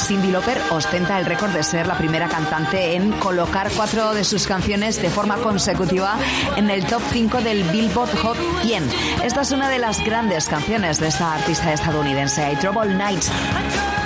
Cyndi Lauper ostenta el récord de ser la primera cantante en colocar 4 de sus canciones de forma consecutiva en el top 5 del Billboard Hot 100. Esta es una de las grandes canciones de esta artista estadounidense, I Trouble Nights.